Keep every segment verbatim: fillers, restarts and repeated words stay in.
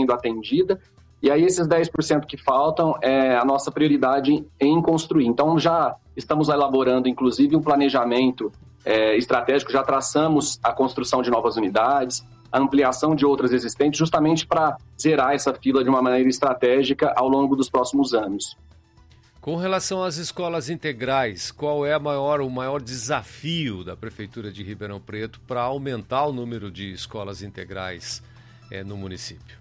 sendo atendida. E aí esses dez por cento que faltam é a nossa prioridade em construir. Então já estamos elaborando, inclusive, um planejamento é, estratégico, já traçamos a construção de novas unidades, a ampliação de outras existentes, justamente para zerar essa fila de uma maneira estratégica ao longo dos próximos anos. Com relação às escolas integrais, qual é a maior, o maior desafio da Prefeitura de Ribeirão Preto para aumentar o número de escolas integrais é, no município?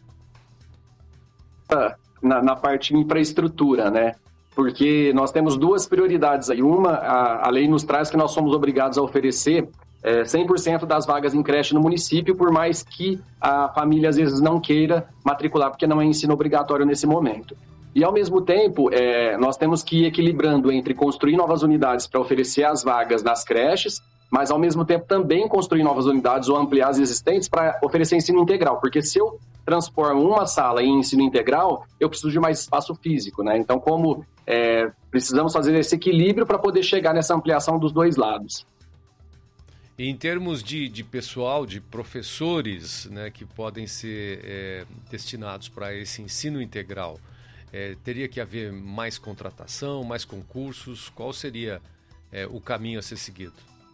Na, na parte de infraestrutura, né? Porque nós temos duas prioridades aí. Uma, a, a lei nos traz que nós somos obrigados a oferecer é, cem por cento das vagas em creche no município, por mais que a família às vezes não queira matricular, porque não é ensino obrigatório nesse momento. E, ao mesmo tempo, é, nós temos que ir equilibrando entre construir novas unidades para oferecer as vagas nas creches, mas, ao mesmo tempo, também construir novas unidades ou ampliar as existentes para oferecer ensino integral. Porque se eu transformo uma sala em ensino integral, eu preciso de mais espaço físico, né? Então, como é, precisamos fazer esse equilíbrio para poder chegar nessa ampliação dos dois lados. Em termos de, de pessoal, de professores, né, que podem ser é, destinados para esse ensino integral, É, teria que haver mais contratação, mais concursos? Qual seria é, o caminho a ser seguido?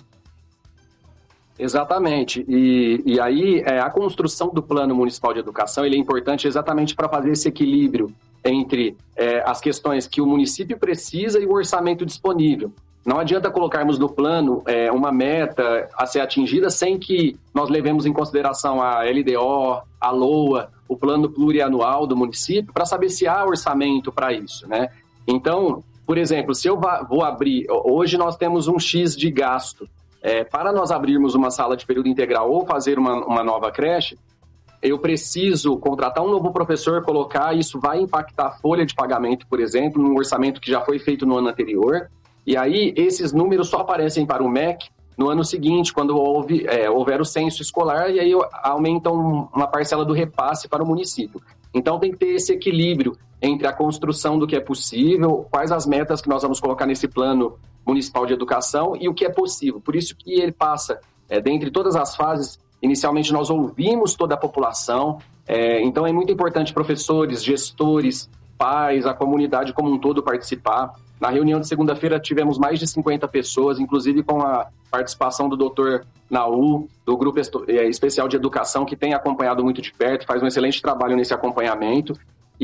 Exatamente. E, e aí é, a construção do Plano Municipal de Educação ele é importante exatamente para fazer esse equilíbrio entre é, as questões que o município precisa e o orçamento disponível. Não adianta colocarmos no plano é, uma meta a ser atingida sem que nós levemos em consideração a L D O, a LOA, o plano plurianual do município, para saber se há orçamento para isso, né? Então, por exemplo, se eu vou abrir... Hoje nós temos um X de gasto. É, para nós abrirmos uma sala de período integral ou fazer uma, uma nova creche, eu preciso contratar um novo professor, colocar, isso vai impactar a folha de pagamento, por exemplo, num orçamento que já foi feito no ano anterior. E aí, esses números só aparecem para o M E C no ano seguinte, quando houve, é, houver o censo escolar, e aí aumentam uma parcela do repasse para o município. Então, tem que ter esse equilíbrio entre a construção do que é possível, quais as metas que nós vamos colocar nesse plano municipal de educação e o que é possível. Por isso que ele passa, é, dentre todas as fases, inicialmente nós ouvimos toda a população, é, então é muito importante professores, gestores, pais, a comunidade como um todo participar. Na reunião de segunda-feira tivemos mais de cinquenta pessoas, inclusive com a participação do doutor Naú, do Grupo Especial de Educação, que tem acompanhado muito de perto, faz um excelente trabalho nesse acompanhamento.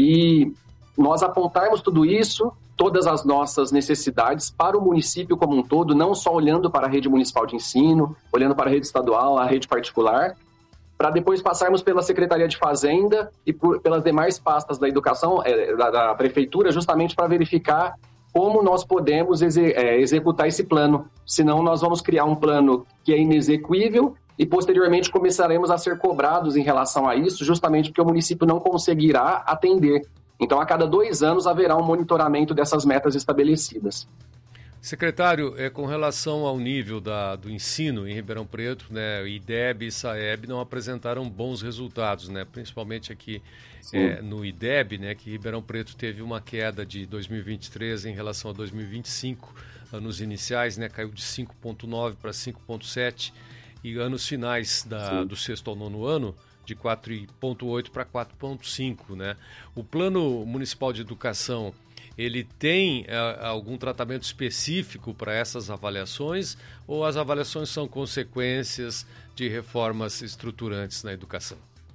E nós apontarmos tudo isso, todas as nossas necessidades para o município como um todo, não só olhando para a rede municipal de ensino, olhando para a rede estadual, a rede particular, para depois passarmos pela Secretaria de Fazenda e por, pelas demais pastas da educação, é, da, da prefeitura, justamente para verificar como nós podemos exe- é, executar esse plano. Senão nós vamos criar um plano que é inexequível e posteriormente começaremos a ser cobrados em relação a isso, justamente porque o município não conseguirá atender. Então, a cada dois anos haverá um monitoramento dessas metas estabelecidas. Secretário, é, com relação ao nível da, do ensino em Ribeirão Preto, né, o IDEB e SAEB não apresentaram bons resultados, né, principalmente aqui é, no IDEB, né, que Ribeirão Preto teve uma queda de dois mil e vinte e três em relação a dois mil e vinte e cinco, anos iniciais, né, caiu de cinco vírgula nove para cinco vírgula sete, e anos finais da, do sexto ao nono ano, de quatro vírgula oito para quatro vírgula cinco, né? O Plano Municipal de Educação, ele tem é, algum tratamento específico para essas avaliações ou as avaliações são consequências de reformas estruturantes na educação?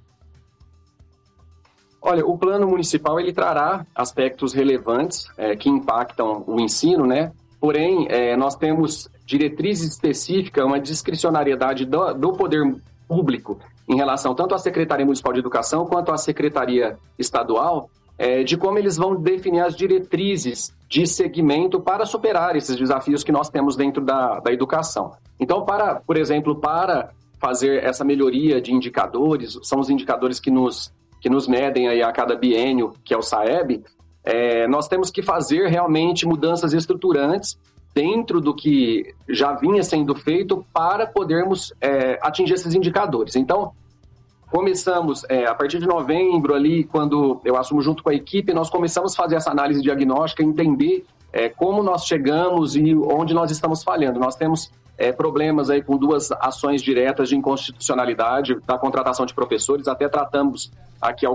Olha, o Plano Municipal ele trará aspectos relevantes é, que impactam o ensino, né? Porém, é, nós temos diretrizes específicas, uma discricionariedade do, do poder público em relação tanto à Secretaria Municipal de Educação quanto à Secretaria Estadual, é, de como eles vão definir as diretrizes de segmento para superar esses desafios que nós temos dentro da, da educação. Então, para, por exemplo, para fazer essa melhoria de indicadores, são os indicadores que nos, que nos medem aí a cada biênio, que é o SAEB, é, nós temos que fazer realmente mudanças estruturantes dentro do que já vinha sendo feito para podermos é, atingir esses indicadores. Então, começamos, é, a partir de novembro ali, quando eu assumo junto com a equipe, nós começamos a fazer essa análise diagnóstica, entender é, como nós chegamos e onde nós estamos falhando. Nós temos é, problemas aí com duas ações diretas de inconstitucionalidade da contratação de professores, até tratamos aqui